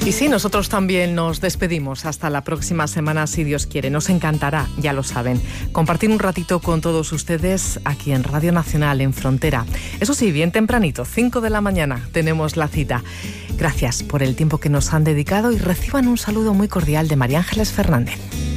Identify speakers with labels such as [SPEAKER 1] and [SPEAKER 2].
[SPEAKER 1] Y sí, nosotros también nos despedimos hasta la próxima semana, si Dios quiere. Nos encantará, ya lo saben, compartir un ratito con todos ustedes aquí en Radio Nacional, en Frontera. Eso sí, bien tempranito, 5 de la mañana, tenemos la cita. Gracias por el tiempo que nos han dedicado y reciban un saludo muy cordial de María Ángeles Fernández.